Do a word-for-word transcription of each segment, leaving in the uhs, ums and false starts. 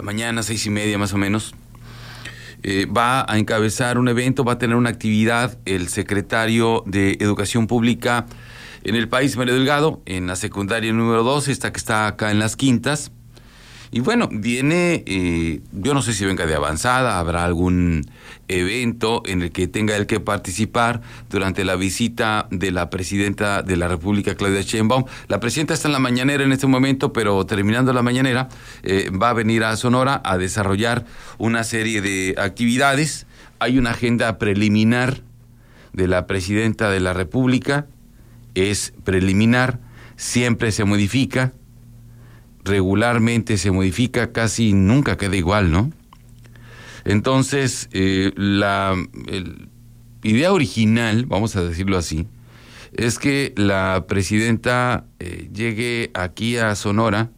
mañana, seis y media más o menos, eh, va a encabezar un evento, va a tener una actividad el secretario de Educación Pública en el país, Mario Delgado, en la secundaria número doce, esta que está acá en Las Quintas. Y bueno, viene, eh, yo no sé si venga de avanzada, habrá algún evento en el que tenga él que participar durante la visita de la presidenta de la República, Claudia Sheinbaum. La presidenta está en la mañanera en este momento, pero terminando la mañanera eh, va a venir a Sonora a desarrollar una serie de actividades. Hay una agenda preliminar de la presidenta de la República, es preliminar, siempre se modifica. Regularmente se modifica, casi nunca queda igual, ¿no? Entonces, eh, la el, idea original, vamos a decirlo así, es que la presidenta eh, llegue aquí a Sonora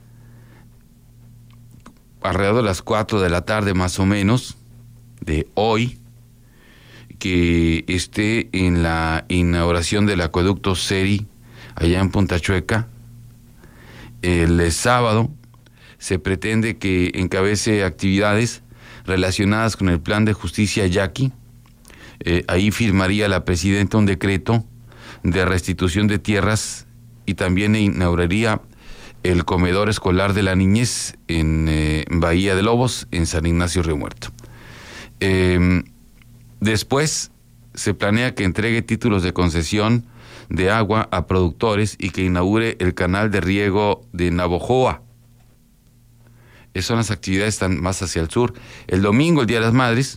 alrededor de las cuatro de la tarde más o menos de hoy, que esté en la inauguración del acueducto Seri allá en Punta Chueca. El sábado se pretende que encabece actividades relacionadas con el plan de justicia Yaqui. Eh, ahí firmaría la presidenta un decreto de restitución de tierras y también inauguraría el comedor escolar de la niñez en eh, Bahía de Lobos, en San Ignacio Río Muerto. Eh, después se planea que entregue títulos de concesión de agua a productores y que inaugure el canal de riego de Navojoa. Esas son las actividades, están más hacia el sur. El domingo, el Día de las Madres,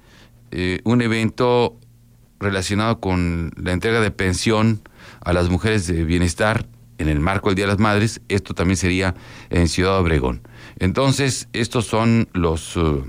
eh, un evento relacionado con la entrega de pensión a las mujeres de bienestar en el marco del Día de las Madres. Esto también sería en Ciudad Obregón. Entonces, estos son los uh,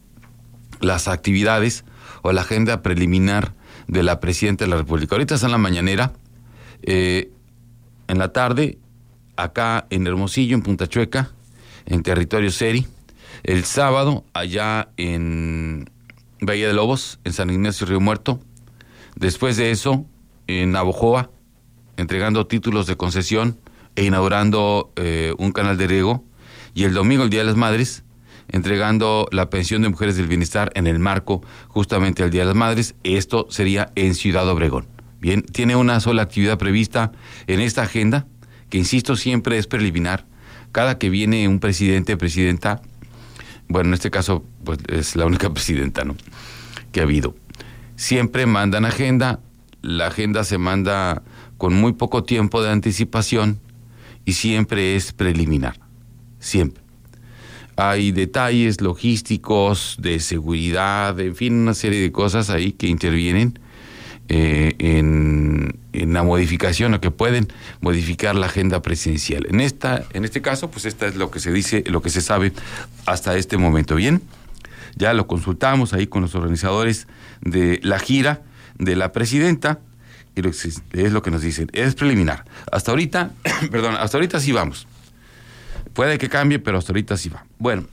las actividades o la agenda preliminar de la presidenta de la República. Ahorita está en la mañanera. Eh, en la tarde, acá en Hermosillo, en Punta Chueca, en territorio Seri. El sábado, allá en Bahía de Lobos, en San Ignacio Río Muerto. Después de eso, en Navojoa, entregando títulos de concesión e inaugurando eh, un canal de riego. Y el domingo, el Día de las Madres, entregando la pensión de mujeres del bienestar en el marco justamente del Día de las Madres. Esto sería en Ciudad Obregón. Bien, tiene una sola actividad prevista en esta agenda, que insisto, siempre es preliminar. Cada que viene un presidente, presidenta, bueno, en este caso, pues es la única presidenta, ¿no?, que ha habido. Siempre mandan agenda, la agenda se manda con muy poco tiempo de anticipación y siempre es preliminar, siempre. Hay detalles logísticos, de seguridad, en fin, una serie de cosas ahí que intervienen eh, en, en la modificación, o que pueden modificar la agenda presidencial. En esta, en este caso, pues esta es lo que se dice, lo que se sabe hasta este momento. Bien, ya lo consultamos ahí con los organizadores de la gira de la presidenta y lo que es lo que nos dicen. Es preliminar. Hasta ahorita, perdón, hasta ahorita sí vamos. Puede que cambie, pero hasta ahorita sí va. Bueno,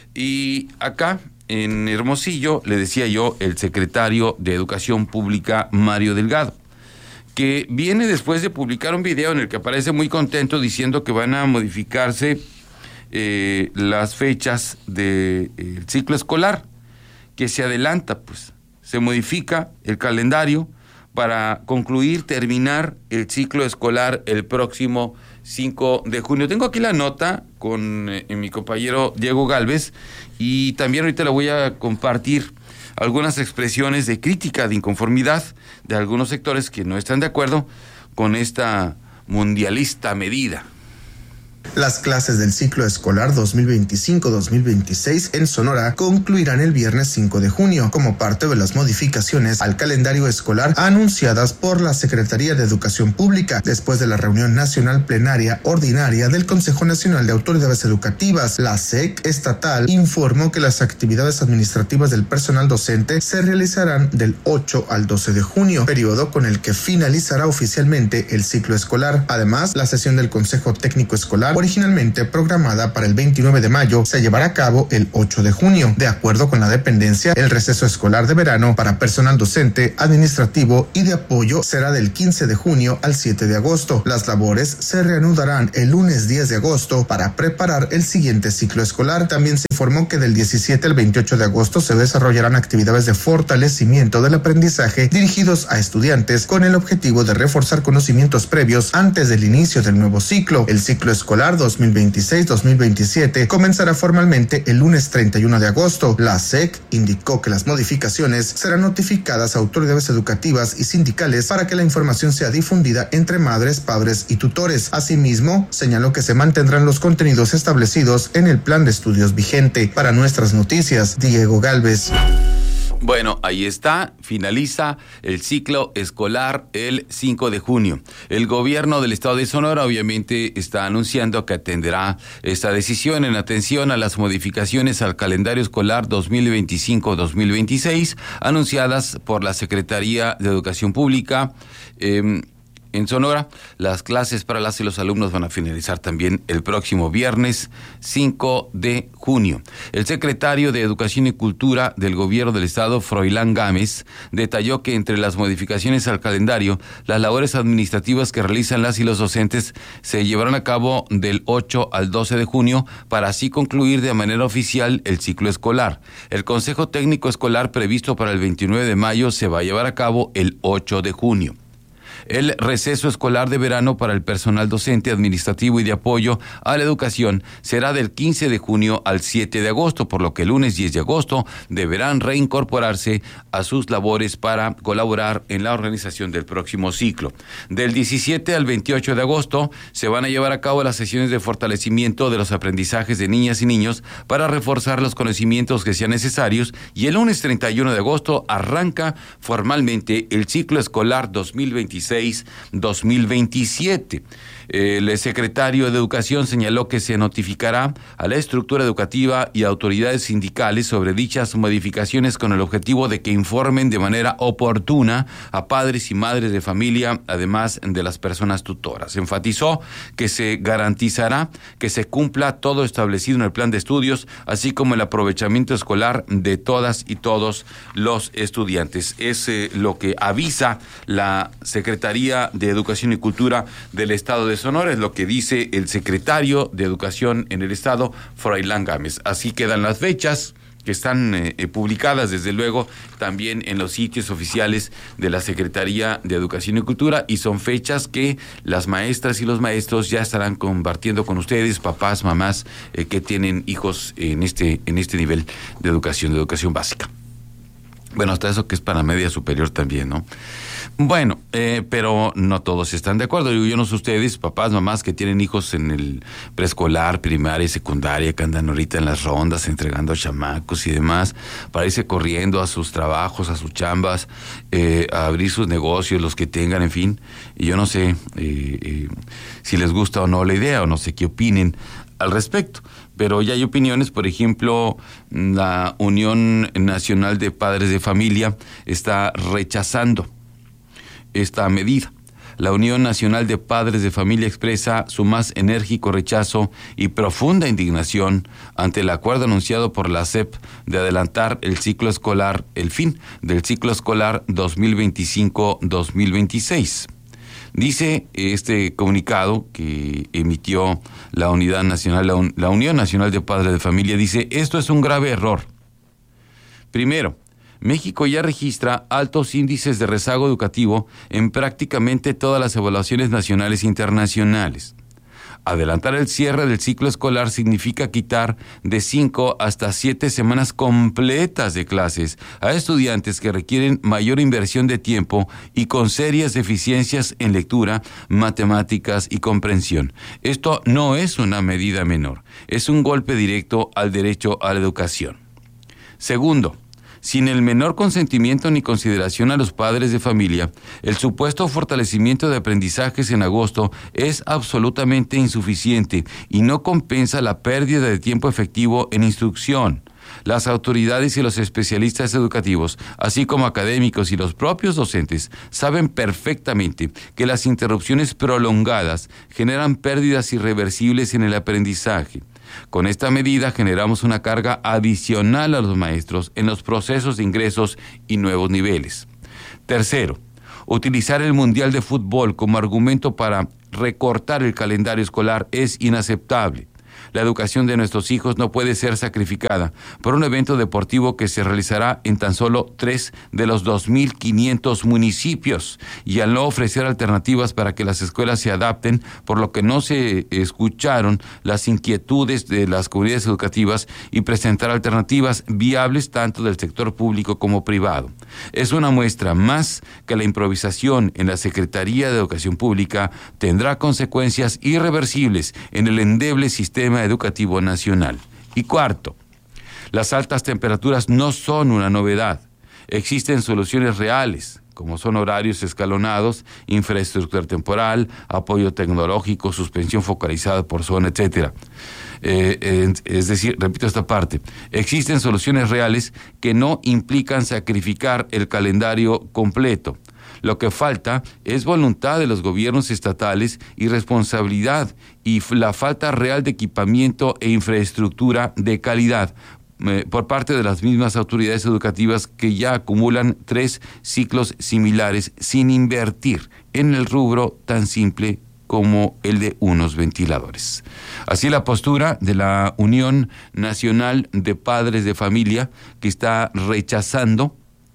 y acá en Hermosillo, le decía yo, el secretario de Educación Pública, Mario Delgado, que viene después de publicar un video en el que aparece muy contento diciendo que van a modificarse eh, las fechas del eh, ciclo escolar, que se adelanta, pues, se modifica el calendario para concluir, terminar el ciclo escolar el próximo cinco de junio. Tengo aquí la nota con eh, mi compañero Diego Gálvez y también ahorita le voy a compartir algunas expresiones de crítica, de inconformidad de algunos sectores que no están de acuerdo con esta mundialista medida. Las clases del ciclo escolar dos mil veinticinco dos mil veintiséis en Sonora concluirán el viernes cinco de junio, como parte de las modificaciones al calendario escolar anunciadas por la Secretaría de Educación Pública después de la reunión nacional plenaria ordinaria del Consejo Nacional de Autoridades Educativas. La S E C estatal informó que las actividades administrativas del personal docente se realizarán del ocho al doce de junio, periodo con el que finalizará oficialmente el ciclo escolar. Además, la sesión del Consejo Técnico Escolar, originalmente programada para el veintinueve de mayo, se llevará a cabo el ocho de junio. De acuerdo con la dependencia, el receso escolar de verano para personal docente, administrativo y de apoyo será del quince de junio al siete de agosto. Las labores se reanudarán el lunes diez de agosto para preparar el siguiente ciclo escolar. También se informó que del diecisiete al veintiocho de agosto se desarrollarán actividades de fortalecimiento del aprendizaje dirigidos a estudiantes con el objetivo de reforzar conocimientos previos antes del inicio del nuevo ciclo. El ciclo escolar dos mil veintiséis dos mil veintisiete comenzará formalmente el lunes treinta y uno de agosto. La S E C indicó que las modificaciones serán notificadas a autoridades educativas y sindicales para que la información sea difundida entre madres, padres y tutores. Asimismo, señaló que se mantendrán los contenidos establecidos en el plan de estudios vigente. Para Nuestras Noticias, Diego Gálvez. Bueno, ahí está, finaliza el ciclo escolar el cinco de junio. El gobierno del estado de Sonora obviamente está anunciando que atenderá esta decisión en atención a las modificaciones al calendario escolar dos mil veinticinco dos mil veintiséis anunciadas por la Secretaría de Educación Pública. Eh, En Sonora, las clases para las y los alumnos van a finalizar también el próximo viernes cinco de junio. El secretario de Educación y Cultura del Gobierno del Estado, Froilán Gámez, detalló que entre las modificaciones al calendario, las labores administrativas que realizan las y los docentes se llevarán a cabo del ocho al doce de junio para así concluir de manera oficial el ciclo escolar. El Consejo Técnico Escolar previsto para el veintinueve de mayo se va a llevar a cabo el ocho de junio. El receso escolar de verano para el personal docente, administrativo y de apoyo a la educación será del quince de junio al siete de agosto, por lo que el lunes diez de agosto deberán reincorporarse a sus labores para colaborar en la organización del próximo ciclo. Del diecisiete al veintiocho de agosto se van a llevar a cabo las sesiones de fortalecimiento de los aprendizajes de niñas y niños para reforzar los conocimientos que sean necesarios, y el lunes treinta y uno de agosto arranca formalmente el ciclo escolar dos mil veintiséis dos mil veintisiete. El secretario de Educación señaló que se notificará a la estructura educativa y autoridades sindicales sobre dichas modificaciones con el objetivo de que informen de manera oportuna a padres y madres de familia, además de las personas tutoras. Enfatizó que se garantizará que se cumpla todo establecido en el plan de estudios, así como el aprovechamiento escolar de todas y todos los estudiantes. Es eh, lo que avisa la Secretaría de Educación y Cultura del Estado de Sonora, es lo que dice el secretario de Educación en el Estado, Froilán Gámez. Así quedan las fechas que están eh, publicadas, desde luego, también en los sitios oficiales de la Secretaría de Educación y Cultura, y son fechas que las maestras y los maestros ya estarán compartiendo con ustedes, papás, mamás, eh, que tienen hijos en este, en este nivel de educación, de educación básica. Bueno, hasta eso que es para media superior también, ¿no? Bueno, eh, pero no todos están de acuerdo. Yo no sé ustedes, papás, mamás que tienen hijos en el preescolar, primaria y secundaria, que andan ahorita en las rondas entregando chamacos y demás, para irse corriendo a sus trabajos, a sus chambas, eh, a abrir sus negocios, los que tengan, en fin. Y yo no sé eh, eh, si les gusta o no la idea, o no sé qué opinen al respecto. Pero ya hay opiniones, por ejemplo, la Unión Nacional de Padres de Familia está rechazando esta medida. La Unión Nacional de Padres de Familia expresa su más enérgico rechazo y profunda indignación ante el acuerdo anunciado por la S E P de adelantar el ciclo escolar, el fin del ciclo escolar dos mil veinticinco dos mil veintiséis. Dice este comunicado que emitió la Unidad Nacional, la, Un- la Unión Nacional de Padres de Familia, dice: esto es un grave error. Primero, México ya registra altos índices de rezago educativo en prácticamente todas las evaluaciones nacionales e internacionales. Adelantar el cierre del ciclo escolar significa quitar de cinco hasta siete semanas completas de clases a estudiantes que requieren mayor inversión de tiempo y con serias deficiencias en lectura, matemáticas y comprensión. Esto no es una medida menor, es un golpe directo al derecho a la educación. Segundo, sin el menor consentimiento ni consideración a los padres de familia, el supuesto fortalecimiento de aprendizajes en agosto es absolutamente insuficiente y no compensa la pérdida de tiempo efectivo en instrucción. Las autoridades y los especialistas educativos, así como académicos y los propios docentes, saben perfectamente que las interrupciones prolongadas generan pérdidas irreversibles en el aprendizaje. Con esta medida generamos una carga adicional a los maestros en los procesos de ingresos y nuevos niveles. Tercero, utilizar el Mundial de Fútbol como argumento para recortar el calendario escolar es inaceptable. La educación de nuestros hijos no puede ser sacrificada por un evento deportivo que se realizará en tan solo tres de los dos mil quinientos municipios, y al no ofrecer alternativas para que las escuelas se adapten, por lo que no se escucharon las inquietudes de las comunidades educativas y presentar alternativas viables tanto del sector público como privado. Es una muestra más que la improvisación en la Secretaría de Educación Pública tendrá consecuencias irreversibles en el endeble sistema educativo nacional. Y cuarto, las altas temperaturas no son una novedad. Existen soluciones reales, como son horarios escalonados, infraestructura temporal, apoyo tecnológico, suspensión focalizada por zona, etcétera. Eh, eh, es decir, repito esta parte, existen soluciones reales que no implican sacrificar el calendario completo. Lo que falta es voluntad de los gobiernos estatales y responsabilidad, y la falta real de equipamiento e infraestructura de calidad eh, por parte de las mismas autoridades educativas que ya acumulan tres ciclos similares sin invertir en el rubro tan simple como el de unos ventiladores. Así la postura de la Unión Nacional de Padres de Familia, que está rechazando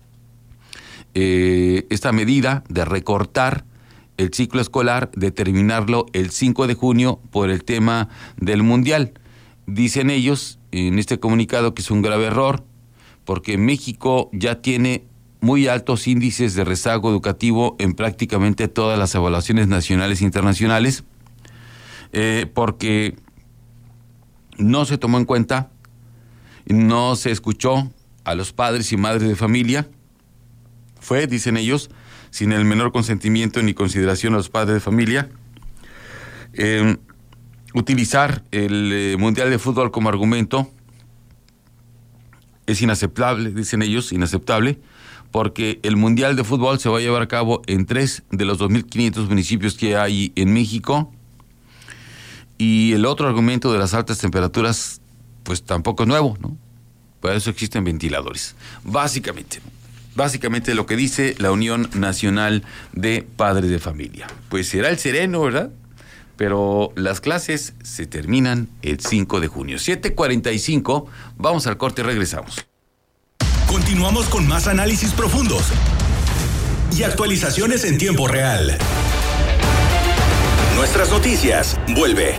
eh, esta medida de recortar el ciclo escolar, de terminarlo el cinco de junio por el tema del Mundial. Dicen ellos en este comunicado que es un grave error, porque México ya tiene muy altos índices de rezago educativo en prácticamente todas las evaluaciones nacionales e internacionales, eh, porque no se tomó en cuenta, no se escuchó a los padres y madres de familia. Fue, dicen ellos, sin el menor consentimiento ni consideración a los padres de familia, eh, utilizar el eh, Mundial de Fútbol como argumento es inaceptable, dicen ellos, inaceptable, porque el Mundial de Fútbol se va a llevar a cabo en tres de los dos mil quinientos municipios que hay en México, y el otro argumento de las altas temperaturas, pues tampoco es nuevo, ¿no? Para eso existen ventiladores. Básicamente, básicamente lo que dice la Unión Nacional de Padres de Familia. Pues será el sereno, ¿verdad? Pero las clases se terminan el cinco de junio. siete cuarenta y cinco, vamos al corte y regresamos. Continuamos con más análisis profundos y actualizaciones en tiempo real. Nuestras noticias, vuelve.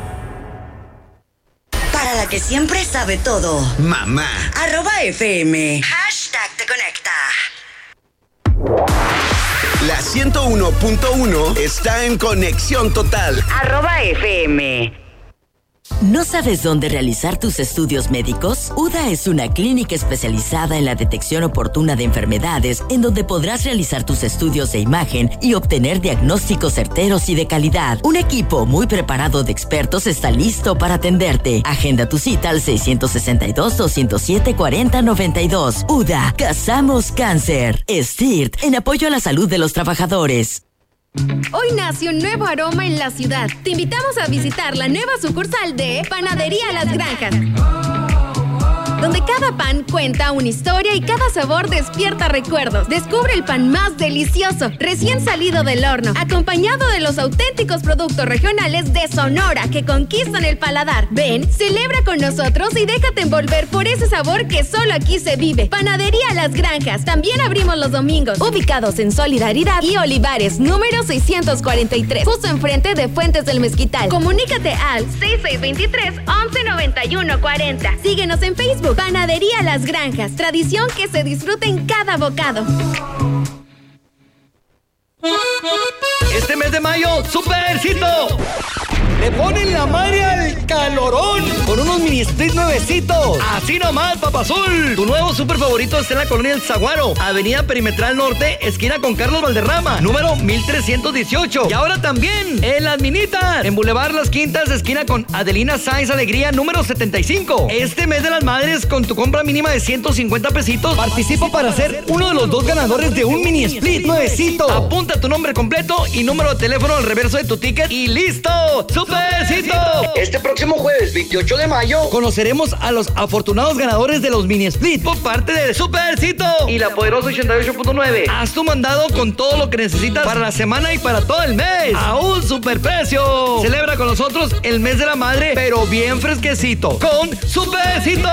Para la que siempre sabe todo. Mamá. Arroba F M. Hashtag te conecta. La ciento uno punto uno está en conexión total. Arroba F M. ¿No sabes dónde realizar tus estudios médicos? U D A es una clínica especializada en la detección oportuna de enfermedades, en donde podrás realizar tus estudios de imagen y obtener diagnósticos certeros y de calidad. Un equipo muy preparado de expertos está listo para atenderte. Agenda tu cita al seiscientos sesenta y dos, doscientos siete, cuarenta, noventa y dos. U D A, Cazamos Cáncer. S T I R T, en apoyo a la salud de los trabajadores. Hoy nace un nuevo aroma en la ciudad. Te invitamos a visitar la nueva sucursal de Panadería Las Granjas, donde cada pan cuenta una historia y cada sabor despierta recuerdos. Descubre el pan más delicioso, recién salido del horno, acompañado de los auténticos productos regionales de Sonora que conquistan el paladar. Ven, celebra con nosotros y déjate envolver por ese sabor que solo aquí se vive. Panadería Las Granjas. También abrimos los domingos, ubicados en Solidaridad y Olivares, número seiscientos cuarenta y tres, justo enfrente de Fuentes del Mezquital. Comunícate al seis seis dos tres, once noventa y uno cuarenta. Síguenos en Facebook. Panadería Las Granjas, tradición que se disfruta en cada bocado. Este mes de mayo, ¡supercito! Le ponen la madre al calorón con unos mini split nuevecitos. Así nomás, papazul. Tu nuevo super favorito está en la colonia El Zaguaro, Avenida Perimetral Norte, esquina con Carlos Valderrama, número mil trescientos dieciocho. Y ahora también en Las Minitas, en Boulevard Las Quintas, esquina con Adelina Sáenz Alegría, número setenta y cinco. Este mes de las madres, con tu compra mínima de ciento cincuenta pesitos, participo para ser uno de los dos ganadores de un mini split nuevecito. Apunta tu nombre completo y número de teléfono al reverso de tu ticket y ¡listo! ¡Super Supercito. Este próximo jueves veintiocho de mayo conoceremos a los afortunados ganadores de los mini split por parte de Supercito y la poderosa ochenta y ocho punto nueve. Haz tu mandado con todo lo que necesitas para la semana y para todo el mes a un superprecio. Celebra con nosotros el mes de la madre, pero bien fresquecito con Supercito.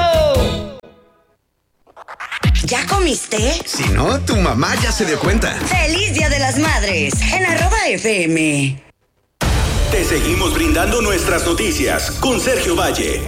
¿Ya comiste? Si no, tu mamá ya se dio cuenta. ¡Feliz Día de las Madres! En arroba F M. Te seguimos brindando nuestras noticias con Sergio Valle.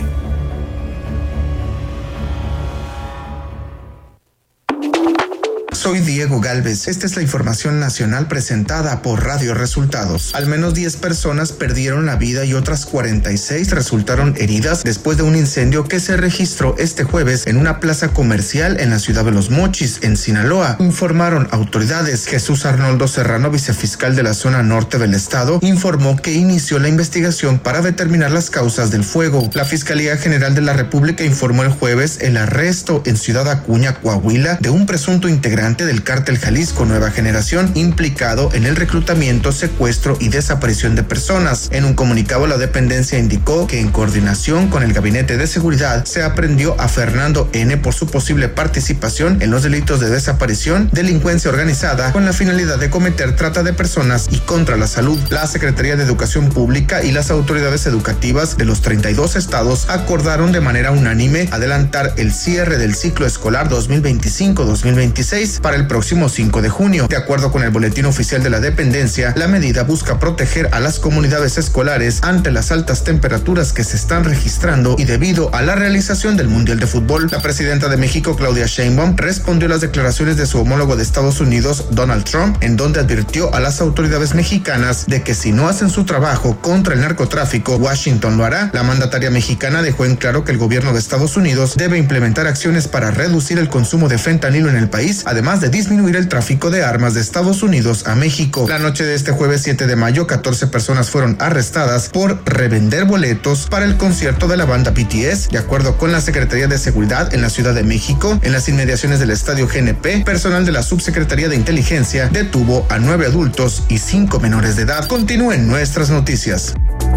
Soy Diego Galvez. Esta es la información nacional presentada por Radio Resultados. Al menos diez personas perdieron la vida y otras cuarenta y seis resultaron heridas después de un incendio que se registró este jueves en una plaza comercial en la ciudad de Los Mochis, en Sinaloa, informaron autoridades. Jesús Arnoldo Serrano, vicefiscal de la zona norte del estado, informó que inició la investigación para determinar las causas del fuego. La Fiscalía General de la República informó el jueves el arresto en Ciudad Acuña, Coahuila, de un presunto integrante del cártel Jalisco Nueva Generación implicado en el reclutamiento, secuestro y desaparición de personas. En un comunicado, la dependencia indicó que en coordinación con el Gabinete de Seguridad se aprehendió a Fernando N. por su posible participación en los delitos de desaparición, delincuencia organizada, con la finalidad de cometer trata de personas y contra la salud. La Secretaría de Educación Pública y las autoridades educativas de los treinta y dos estados acordaron de manera unánime adelantar el cierre del ciclo escolar dos mil veinticinco dos mil veintiséis para el próximo cinco de junio. De acuerdo con el boletín oficial de la dependencia, la medida busca proteger a las comunidades escolares ante las altas temperaturas que se están registrando y debido a la realización del Mundial de Fútbol. La presidenta de México, Claudia Sheinbaum, respondió a las declaraciones de su homólogo de Estados Unidos, Donald Trump, en donde advirtió a las autoridades mexicanas de que si no hacen su trabajo contra el narcotráfico, Washington lo hará. La mandataria mexicana dejó en claro que el gobierno de Estados Unidos debe implementar acciones para reducir el consumo de fentanilo en el país, además de disminuir el tráfico de armas de Estados Unidos a México. La noche de este jueves siete de mayo, catorce personas fueron arrestadas por revender boletos para el concierto de la banda B T S. De acuerdo con la Secretaría de Seguridad en la Ciudad de México, en las inmediaciones del estadio G N P, personal de la Subsecretaría de Inteligencia detuvo a nueve adultos y cinco menores de edad. Continúen nuestras noticias.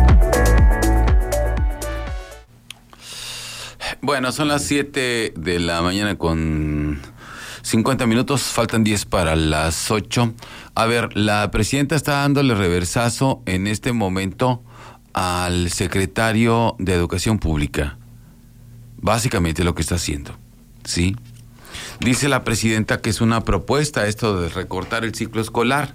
Bueno, son las siete de la mañana con cincuenta minutos, faltan diez para las ocho. A ver, la presidenta está dándole reversazo en este momento al secretario de Educación Pública. Básicamente lo que está haciendo, ¿sí? Dice la presidenta que es una propuesta esto de recortar el ciclo escolar,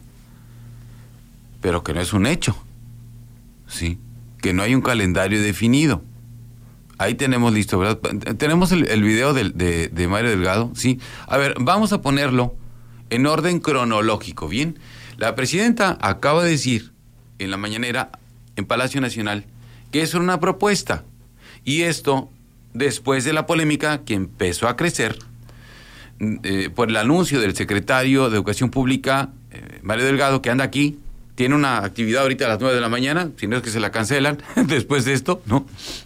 pero que no es un hecho, ¿sí? Que no hay un calendario definido. Ahí tenemos listo, ¿verdad? Tenemos el, el video de, de, de Mario Delgado, ¿sí? A ver, vamos a ponerlo en orden cronológico, ¿bien? La presidenta acaba de decir en la mañanera en Palacio Nacional que eso era una propuesta. Y esto, después de la polémica que empezó a crecer eh, por el anuncio del secretario de Educación Pública, eh, Mario Delgado, que anda aquí, tiene una actividad ahorita a las nueve de la mañana, si no es que se la cancelan después de esto, ¿no?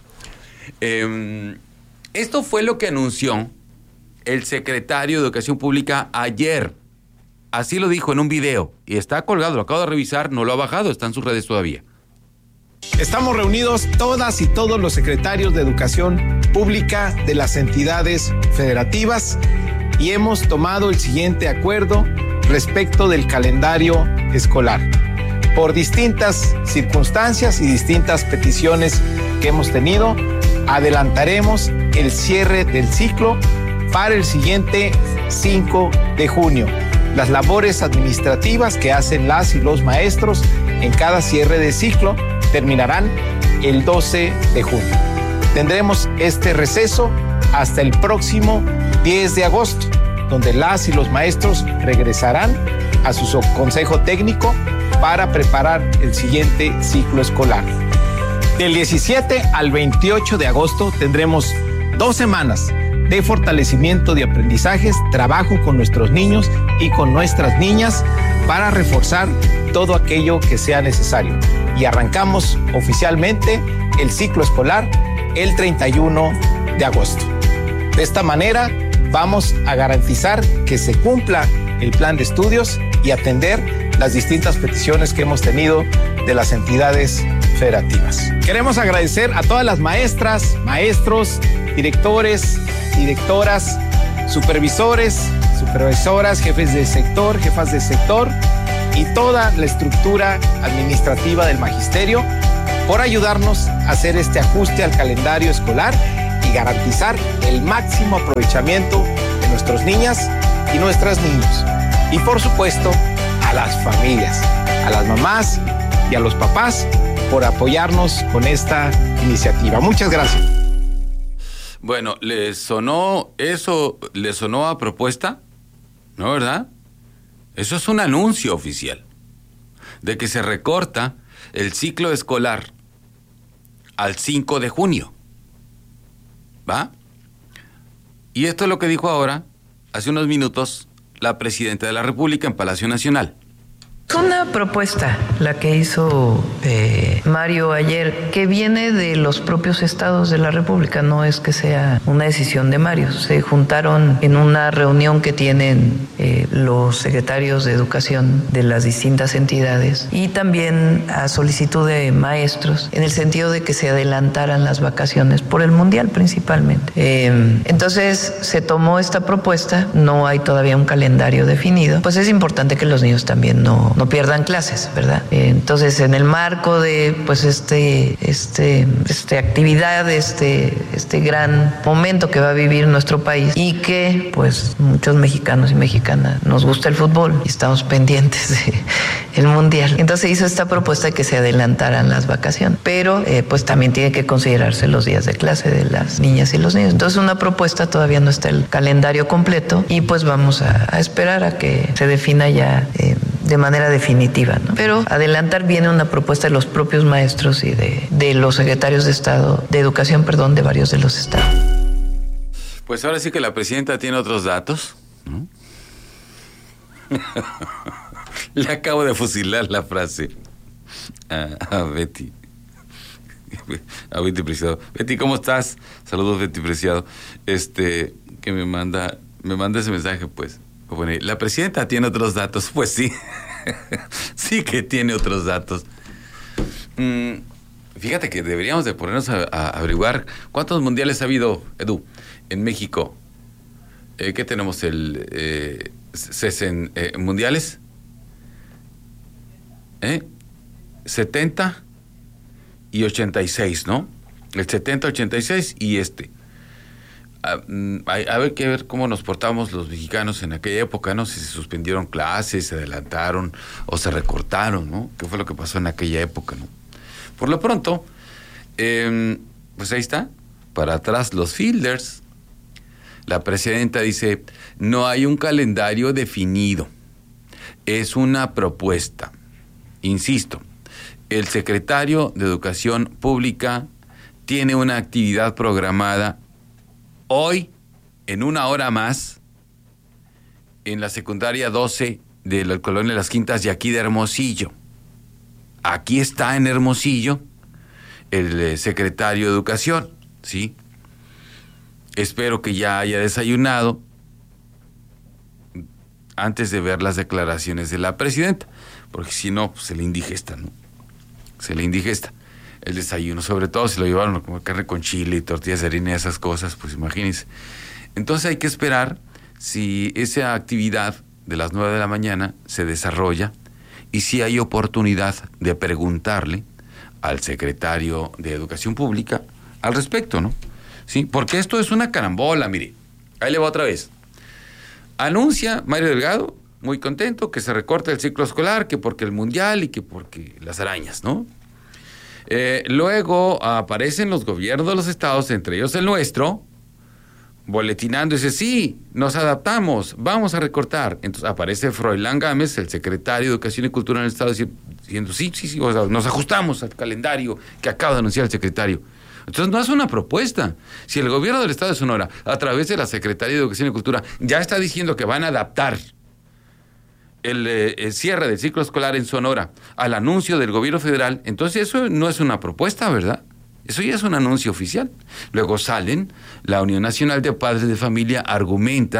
Eh, esto fue lo que anunció el secretario de Educación Pública ayer. Así lo dijo en un video y está colgado, lo acabo de revisar, no lo ha bajado, está en sus redes todavía. Estamos reunidos todas y todos los secretarios de Educación Pública de las entidades federativas y hemos tomado el siguiente acuerdo respecto del calendario escolar. Por distintas circunstancias y distintas peticiones que hemos tenido, adelantaremos el cierre del ciclo para el siguiente cinco de junio. Las labores administrativas que hacen las y los maestros en cada cierre de ciclo terminarán el doce de junio. Tendremos este receso hasta el próximo diez de agosto, donde las y los maestros regresarán a su consejo técnico para preparar el siguiente ciclo escolar. Del diecisiete al veintiocho de agosto tendremos dos semanas de fortalecimiento de aprendizajes, trabajo con nuestros niños y con nuestras niñas para reforzar todo aquello que sea necesario. Y arrancamos oficialmente el ciclo escolar el treinta y uno de agosto. De esta manera vamos a garantizar que se cumpla el plan de estudios y atender las distintas peticiones que hemos tenido de las entidades federativas. Queremos agradecer a todas las maestras, maestros, directores, directoras, supervisores, supervisoras, jefes de sector, jefas de sector y toda la estructura administrativa del magisterio por ayudarnos a hacer este ajuste al calendario escolar y garantizar el máximo aprovechamiento de nuestras niñas y nuestros niños. Y por supuesto, a las familias, a las mamás y a los papás por apoyarnos con esta iniciativa. Muchas gracias. Bueno, ¿le sonó eso, le sonó a propuesta? ¿No, verdad? Eso es un anuncio oficial de que se recorta el ciclo escolar al cinco de junio. ¿Va? Y esto es lo que dijo ahora, hace unos minutos, la presidenta de la República en Palacio Nacional. Es una propuesta la que hizo eh, Mario ayer, que viene de los propios estados de la República, no es que sea una decisión de Mario. Se juntaron en una reunión que tienen eh, los secretarios de educación de las distintas entidades y también a solicitud de maestros, en el sentido de que se adelantaran las vacaciones por el Mundial principalmente. Eh, entonces se tomó esta propuesta, no hay todavía un calendario definido, pues es importante que los niños también no no pierdan clases, ¿verdad? Entonces, en el marco de pues este este este actividad, este este gran momento que va a vivir nuestro país y que pues muchos mexicanos y mexicanas nos gusta el fútbol y estamos pendientes del Mundial. Entonces hizo esta propuesta de que se adelantaran las vacaciones, pero eh, pues también tiene que considerarse los días de clase de las niñas y los niños. Entonces una propuesta, todavía no está el calendario completo y pues vamos a, a esperar a que se defina ya eh, de manera definitiva, ¿no? Pero adelantar viene una propuesta de los propios maestros y de, de los secretarios de Estado, de Educación, perdón, de varios de los estados. Pues ahora sí que la presidenta tiene otros datos, ¿no? Le acabo de fusilar la frase a, a Betty. A Betty Preciado. Betty, ¿cómo estás? Saludos, Betty Preciado. Este, que me manda, me manda ese mensaje, pues. Bueno, la presidenta tiene otros datos. Pues sí, sí que tiene otros datos. Mm, fíjate que deberíamos de ponernos a, a averiguar cuántos mundiales ha habido, Edu, en México. Eh, ¿Qué tenemos? El eh, sesen, eh, mundiales. ¿Eh? setenta y ochenta y seis, ¿no? El setenta, ochenta y seis y este. A, a ver, que ver cómo nos portamos los mexicanos en aquella época, ¿no? Si se suspendieron clases, se adelantaron o se recortaron, ¿no? ¿Qué fue lo que pasó en aquella época, no? Por lo pronto, eh, pues ahí está, para atrás los fielders. La presidenta dice, no hay un calendario definido, es una propuesta. Insisto, el secretario de Educación Pública tiene una actividad programada hoy, en una hora más, en la secundaria doce de la colonia Las Quintas y aquí de Hermosillo. Aquí está en Hermosillo el eh, secretario de Educación, ¿sí? Espero que ya haya desayunado antes de ver las declaraciones de la presidenta, porque si no, pues se le indigesta, ¿no? Se le indigesta el desayuno, sobre todo si lo llevaron como carne con chile y tortillas de harina y esas cosas, pues imagínense. Entonces hay que esperar si esa actividad de las nueve de la mañana se desarrolla y si hay oportunidad de preguntarle al secretario de Educación Pública al respecto, ¿no? Sí, porque esto es una carambola, mire. Ahí le va otra vez. Anuncia Mario Delgado, muy contento, que se recorta el ciclo escolar, que porque el Mundial y que porque las arañas, ¿no? Eh, luego aparecen los gobiernos de los estados, entre ellos el nuestro, boletinando y dice, sí, nos adaptamos, vamos a recortar. Entonces aparece Froilán Gámez, el secretario de Educación y Cultura en el estado, diciendo, sí, sí, sí, o sea, nos ajustamos al calendario que acaba de anunciar el secretario. Entonces no es una propuesta. Si el gobierno del estado de Sonora, a través de la Secretaría de Educación y Cultura, ya está diciendo que van a adaptar El, eh, el cierre del ciclo escolar en Sonora al anuncio del gobierno federal, entonces eso no es una propuesta, ¿verdad? Eso ya es un anuncio oficial. Luego salen, la Unión Nacional de Padres de Familia argumenta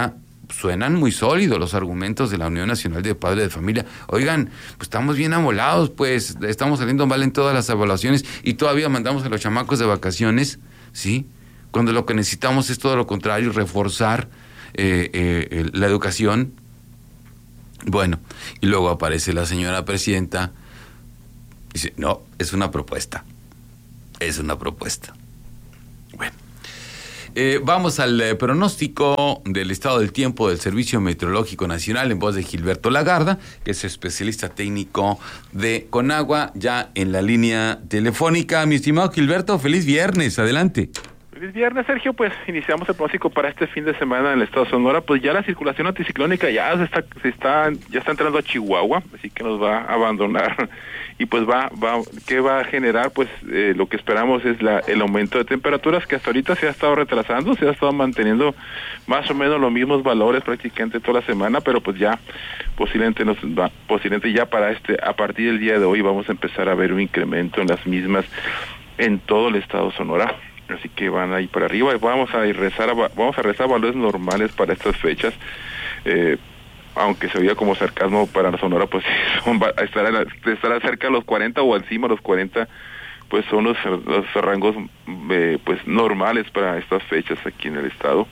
suenan muy sólidos los argumentos de la Unión Nacional de Padres de Familia. Oigan, pues estamos bien amolados, pues estamos saliendo mal en todas las evaluaciones y todavía mandamos a los chamacos de vacaciones, ¿sí? Cuando lo que necesitamos es todo lo contrario, reforzar eh, eh, la educación. Bueno, y luego aparece la señora presidenta y dice, no, es una propuesta, es una propuesta. Bueno. Eh, vamos al eh, pronóstico del estado del tiempo del Servicio Meteorológico Nacional en voz de Gilberto Lagarda, que es especialista técnico de Conagua, ya en la línea telefónica. Mi estimado Gilberto, feliz viernes, adelante. Feliz viernes, Sergio. Pues iniciamos el pronóstico para este fin de semana en el estado de Sonora. Pues ya la circulación anticiclónica ya se está, se está, ya está entrando a Chihuahua, así que nos va a abandonar. Y pues va, va, ¿qué va a generar? Pues eh, lo que esperamos es la, el aumento de temperaturas que hasta ahorita se ha estado retrasando, se ha estado manteniendo más o menos los mismos valores prácticamente toda la semana, pero pues ya posiblemente nos va, posiblemente ya para este, a partir del día de hoy vamos a empezar a ver un incremento en las mismas en todo el estado de Sonora. Así que van ahí para arriba y vamos a rezar, a, vamos a rezar valores normales para estas fechas. Eh, aunque se oía como sarcasmo para la Sonora, pues son, estará, estará cerca de los cuarenta o encima de los cuarenta, pues son los, los rangos eh, pues normales para estas fechas aquí en el estado.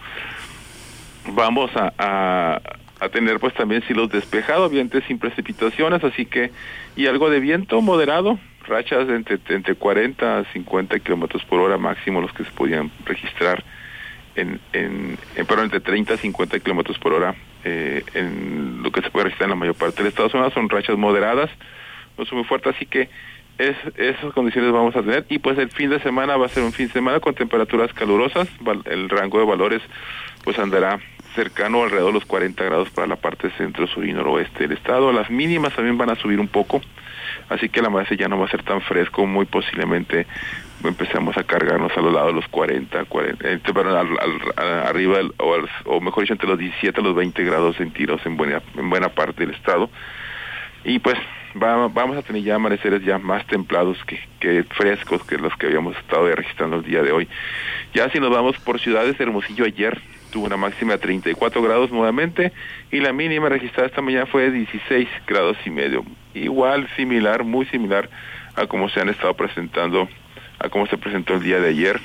Vamos a, a, a tener pues también cielos despejados, obviamente sin precipitaciones, así que, y algo de viento moderado, rachas de entre, entre cuarenta a cincuenta kilómetros por hora máximo los que se podían registrar en, en, en pero entre treinta a cincuenta kilómetros por hora eh, en lo que se puede registrar en la mayor parte del estado. Son, son rachas moderadas, no son muy fuertes, así que es, esas condiciones vamos a tener. Y pues el fin de semana va a ser un fin de semana con temperaturas calurosas, el rango de valores pues andará cercano alrededor de los cuarenta grados para la parte centro, sur y noroeste del estado. Las mínimas también van a subir un poco, así que la amanecer ya no va a ser tan fresco, muy posiblemente empezamos a cargarnos a los lados de los cuarenta, cuarenta eh, perdón, al, al, al, arriba, o, al, o mejor dicho, entre los diecisiete a los veinte grados centígrados en buena, en buena parte del estado. Y pues va, vamos a tener ya amaneceres ya más templados que, que frescos que los que habíamos estado registrando el día de hoy. Ya si nos vamos por ciudades, Hermosillo ayer tuvo una máxima de treinta y cuatro grados nuevamente y la mínima registrada esta mañana fue de dieciséis grados y medio. Igual, similar, muy similar a como se han estado presentando, a cómo se presentó el día de ayer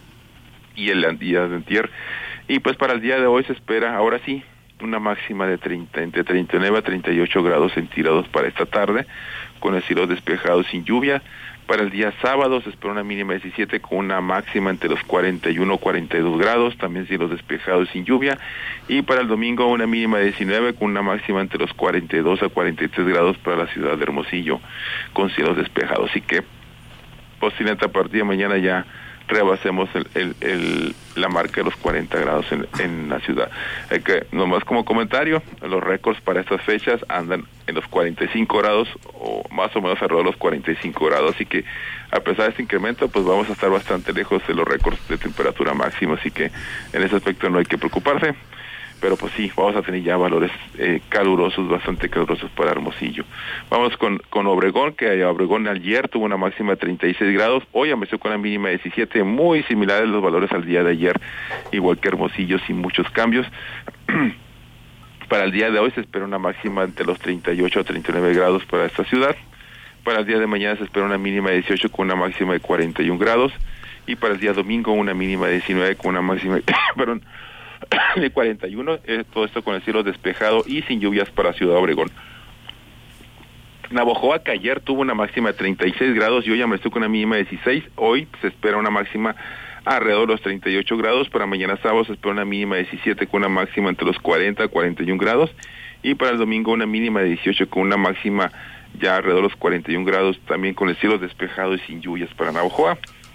y el día de antier. Y pues para el día de hoy se espera, ahora sí, una máxima de treinta, entre treinta y nueve a treinta y ocho grados centígrados para esta tarde, con el cielo despejado sin lluvia. Para el día sábado se espera una mínima de diecisiete con una máxima entre los cuarenta y uno a cuarenta y dos grados, también cielos despejados sin lluvia. Y para el domingo una mínima de diecinueve con una máxima entre los cuarenta y dos a cuarenta y tres grados para la ciudad de Hermosillo, con cielos despejados. Así que posiblemente a partir de mañana ya rebasemos el, el, el, la marca de los cuarenta grados en, en la ciudad. Eh, que nomás como comentario, los récords para estas fechas andan en los cuarenta y cinco grados o más o menos alrededor de los cuarenta y cinco grados, así que a pesar de este incremento pues vamos a estar bastante lejos de los récords de temperatura máxima, así que en ese aspecto no hay que preocuparse. Pero pues sí, vamos a tener ya valores eh, calurosos, bastante calurosos para Hermosillo. Vamos con, con Obregón, que Obregón ayer tuvo una máxima de treinta y seis grados, hoy amaneció con una mínima de diecisiete, muy similares los valores al día de ayer, igual que Hermosillo, sin muchos cambios. Para el día de hoy se espera una máxima entre los treinta y ocho a treinta y nueve grados para esta ciudad. Para el día de mañana se espera una mínima de dieciocho con una máxima de cuarenta y un grados. Y para el día domingo una mínima de diecinueve con una máxima de, perdón, de cuarenta y uno, eh, todo esto con el cielo despejado y sin lluvias para Ciudad Obregón. Navojoa, que ayer tuvo una máxima de treinta y seis grados y hoy amaneció con una mínima de dieciséis, hoy se espera una máxima alrededor de los treinta y ocho grados, para mañana sábado se espera una mínima de diecisiete con una máxima entre los cuarenta a cuarenta y un grados, y para el domingo una mínima de dieciocho con una máxima ya alrededor de los cuarenta y un grados, también con el cielo despejado y sin lluvias para Navojoa.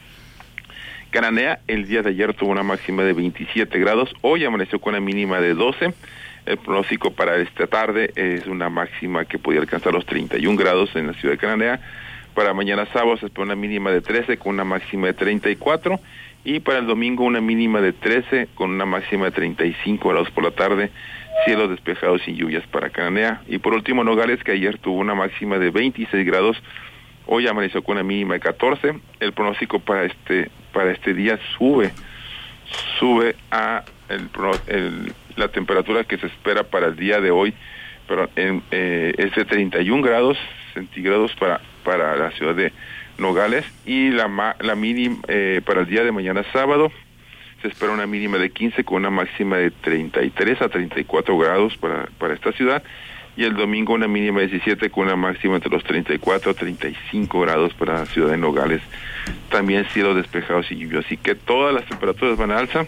Cananea, el día de ayer tuvo una máxima de veintisiete grados, hoy amaneció con una mínima de doce, el pronóstico para esta tarde es una máxima que podría alcanzar los treinta y un grados en la ciudad de Cananea, para mañana sábado se espera una mínima de trece con una máxima de treinta y cuatro, y para el domingo una mínima de trece con una máxima de treinta y cinco grados por la tarde, cielos despejados sin lluvias para Cananea. Y por último Nogales, que ayer tuvo una máxima de veintiséis grados, hoy amaneció con una mínima de catorce, el pronóstico para este para este día sube, sube a el, el, la temperatura que se espera para el día de hoy, pero en, eh, es de treinta y un grados centígrados para, para la ciudad de Nogales, y la, la mínima eh, para el día de mañana sábado se espera una mínima de quince con una máxima de treinta y tres a treinta y cuatro grados para, para esta ciudad, y el domingo una mínima de diecisiete con una máxima entre los treinta y cuatro a treinta y cinco grados para la ciudad de Nogales. También cielos despejados y lluvia, así que todas las temperaturas van a alza.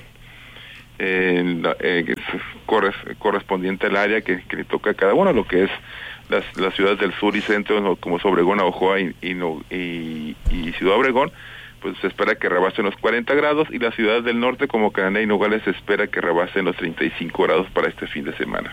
Eh, la, eh, corres, correspondiente al área que, que le toca a cada uno, lo que es las, las ciudades del sur y centro, como Obregón, Ojoa y, y, y, y Ciudad Obregón, pues se espera que rebasen los cuarenta grados, y las ciudades del norte como Cananea y Nogales se espera que rebasen los treinta y cinco grados para este fin de semana.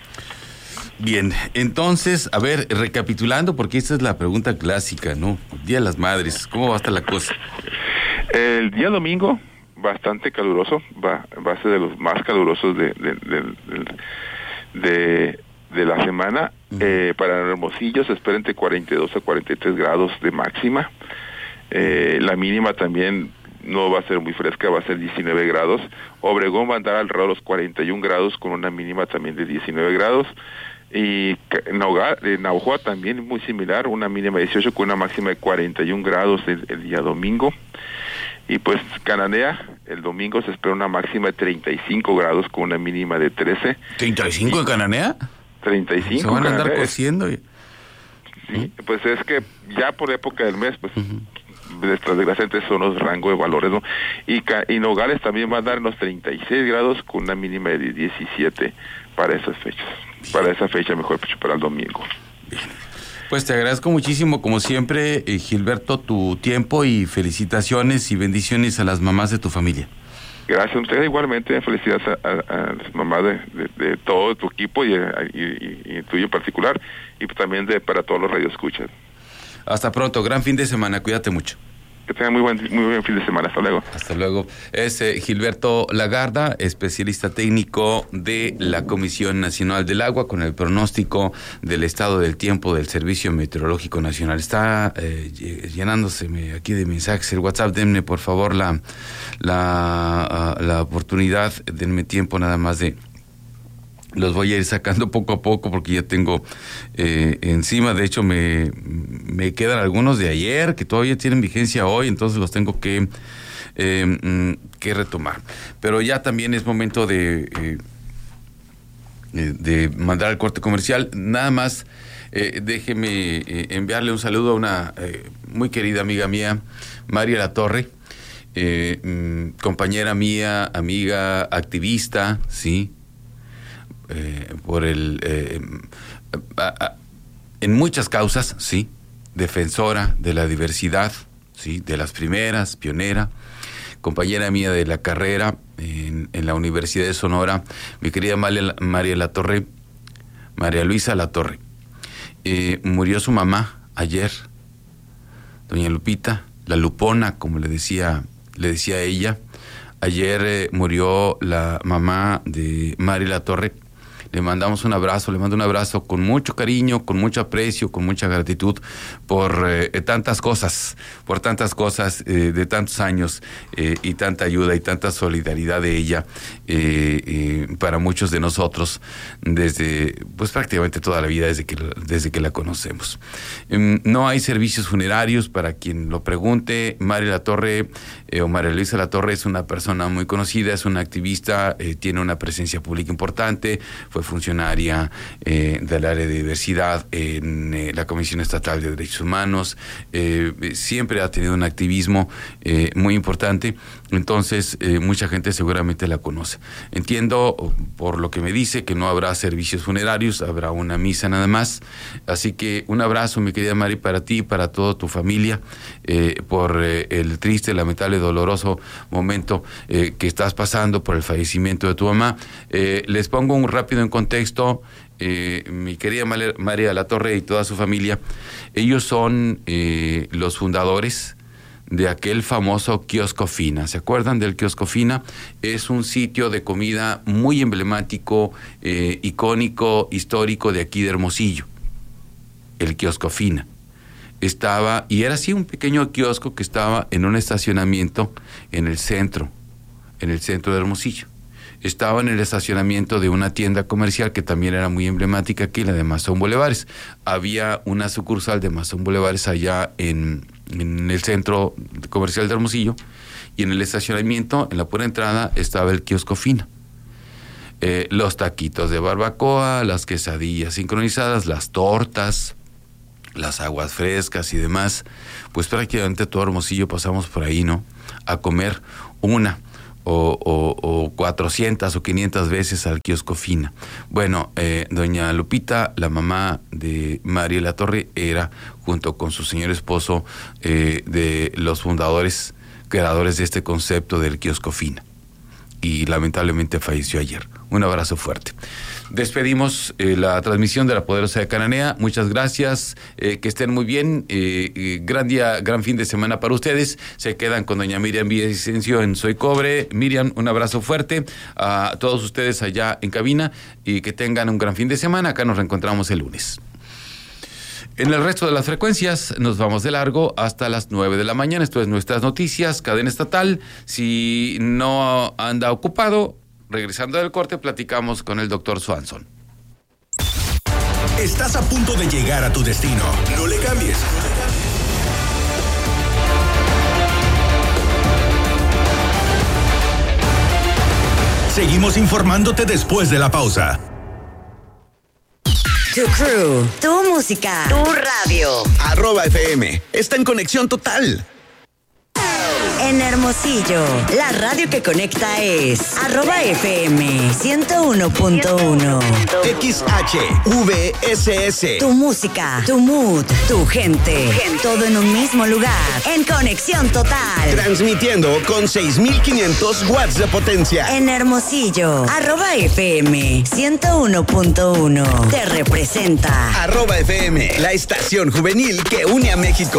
Bien, entonces, a ver, recapitulando, porque esta es la pregunta clásica, ¿no? Día de las Madres, ¿cómo va a estar la cosa? El día domingo, bastante caluroso, va, va a ser de los más calurosos de, de, de, de, de, de la semana. Uh-huh. Eh, para Hermosillo se espera entre cuarenta y dos a cuarenta y tres grados de máxima. Eh, la mínima también no va a ser muy fresca, va a ser diecinueve grados. Obregón va a andar alrededor de los cuarenta y un grados con una mínima también de diecinueve grados. Y Navojoa también muy similar, una mínima de dieciocho con una máxima de cuarenta y un grados el, el día domingo. Y pues Cananea, el domingo se espera una máxima de treinta y cinco grados con una mínima de trece. ¿treinta y cinco en Cananea? treinta y cinco. Se van a andar cociendo. Y... Sí, pues es que ya por época del mes, pues... Uh-huh. Desgraciadamente son los rangos de valores, ¿no? Y, y Nogales también va a dar los treinta y seis grados con una mínima de diecisiete para esas fechas. Bien. Para esa fecha, mejor dicho, para el domingo. Bien. Pues te agradezco muchísimo, como siempre, eh, Gilberto, tu tiempo, y felicitaciones y bendiciones a las mamás de tu familia. Gracias a ustedes, igualmente, felicidades a, a, a las mamás de, de, de todo tu equipo y, y, y, y tuyo en particular, y también de para todos los radioescuchas. Hasta pronto, gran fin de semana, cuídate mucho. Que tengan muy buen, muy buen fin de semana, hasta luego. Hasta luego. Es eh, Gilberto Lagarda, especialista técnico de la Comisión Nacional del Agua, con el pronóstico del estado del tiempo del Servicio Meteorológico Nacional. Está eh, llenándoseme aquí de mensajes el WhatsApp. Denme por favor la, la, uh, la oportunidad, denme tiempo nada más de... Los voy a ir sacando poco a poco porque ya tengo eh, encima. De hecho, me, me quedan algunos de ayer que todavía tienen vigencia hoy, entonces los tengo que, eh, que retomar. Pero ya también es momento de, eh, de mandar al corte comercial. Nada más, eh, déjeme eh, enviarle un saludo a una eh, muy querida amiga mía, María Latorre, eh, mm, compañera mía, amiga, activista, ¿sí? Eh, por el eh, a, a, en muchas causas, sí, defensora de la diversidad, sí, de las primeras, pionera, compañera mía de la carrera en, en la Universidad de Sonora, mi querida María, María Latorre, María Luisa Latorre. Eh, murió su mamá ayer, doña Lupita, la Lupona, como le decía, le decía ella. Ayer eh, murió la mamá de María Latorre. Le mandamos un abrazo, le mando un abrazo con mucho cariño, con mucho aprecio, con mucha gratitud por eh, tantas cosas, por tantas cosas eh, de tantos años eh, y tanta ayuda y tanta solidaridad de ella eh, eh, para muchos de nosotros desde, pues prácticamente toda la vida desde que, desde que la conocemos. Eh, no hay servicios funerarios para quien lo pregunte. María Latorre eh, o María Luisa Latorre es una persona muy conocida, es una activista, eh, tiene una presencia pública importante, fue funcionaria eh, del área de diversidad en eh, la Comisión Estatal de Derechos Humanos, eh, siempre ha tenido un activismo eh, muy importante, entonces eh, mucha gente seguramente la conoce. Entiendo por lo que me dice que no habrá servicios funerarios, habrá una misa nada más, así que un abrazo, mi querida Mari, para ti y para toda tu familia eh, por eh, el triste, lamentable, doloroso momento eh, que estás pasando por el fallecimiento de tu mamá. Eh, les pongo un rápido en contexto, eh, mi querida María Latorre y toda su familia, ellos son eh, los fundadores de aquel famoso kiosco Fina. ¿Se acuerdan del kiosco Fina? Es un sitio de comida muy emblemático, eh, icónico, histórico de aquí de Hermosillo. El kiosco Fina. Estaba, y era así un pequeño kiosco que estaba en un estacionamiento en el centro, en el centro de Hermosillo. Estaba en el estacionamiento de una tienda comercial que también era muy emblemática aquí, la de Mazón Bulevares. Había una sucursal de Mazón Bulevares allá en, en el centro comercial de Hermosillo, y en el estacionamiento, en la pura entrada, estaba el kiosco Fina. Eh, los taquitos de barbacoa, las quesadillas sincronizadas, las tortas, las aguas frescas y demás. Pues prácticamente todo Hermosillo pasamos por ahí, ¿no? A comer una o, o, o cuatrocientas o quinientas veces al kiosco Fina. Bueno, eh, doña Lupita, la mamá de María La Torre, era, junto con su señor esposo, eh, de los fundadores, creadores de este concepto del kiosco Fina. Y lamentablemente falleció ayer. Un abrazo fuerte. Despedimos eh, la transmisión de La Poderosa de Cananea. Muchas gracias, eh, que estén muy bien. Eh, eh, gran día, gran fin de semana para ustedes. Se quedan con doña Miriam Villavicencio en Soy Cobre. Miriam, un abrazo fuerte a todos ustedes allá en cabina y que tengan un gran fin de semana. Acá nos reencontramos el lunes. En el resto de las frecuencias nos vamos de largo hasta las nueve de la mañana. Esto es Nuestras Noticias, cadena estatal. Si no anda ocupado, regresando del corte, platicamos con el doctor Swanson. Estás a punto de llegar a tu destino. No le cambies. Seguimos informándote después de la pausa. Tu crew, tu música, tu radio. Arroba F M. Está en conexión total. En Hermosillo, la radio que conecta es arroba F M ciento uno punto uno. X H V S S. Tu música, tu mood, tu gente, todo en un mismo lugar. En conexión total. Transmitiendo con seis mil quinientos watts de potencia. En Hermosillo, arroba F M ciento uno punto uno. Te representa. Arroba F M, la estación juvenil que une a México.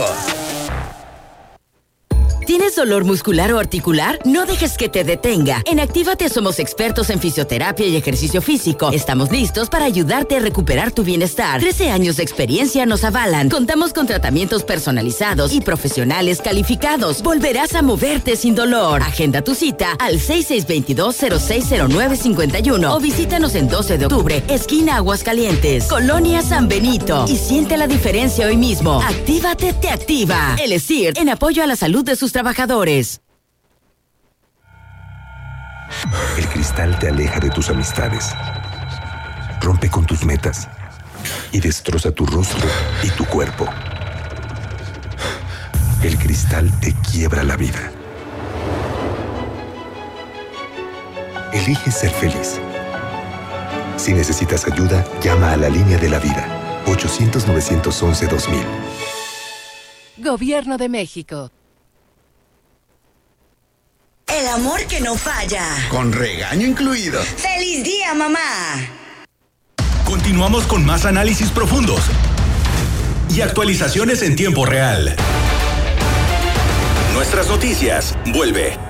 ¿Tienes dolor muscular o articular? No dejes que te detenga. En Actívate somos expertos en fisioterapia y ejercicio físico. Estamos listos para ayudarte a recuperar tu bienestar. trece años de experiencia nos avalan. Contamos con tratamientos personalizados y profesionales calificados. Volverás a moverte sin dolor. Agenda tu cita al seis seis dos dos, cero seis cero nueve cinco uno o visítanos en doce de octubre, esquina Aguascalientes, Colonia San Benito. Y siente la diferencia hoy mismo. Actívate te activa. El ESIR, en apoyo a la salud de sus trabajadores. El cristal te aleja de tus amistades, rompe con tus metas y destroza tu rostro y tu cuerpo. El cristal te quiebra la vida. Elige ser feliz. Si necesitas ayuda, llama a la línea de la vida, ochocientos, novecientos once, dos mil. Gobierno de México. El amor que no falla. Con regaño incluido. ¡Feliz día, mamá! Continuamos con más análisis profundos y actualizaciones en tiempo real. Nuestras Noticias vuelve.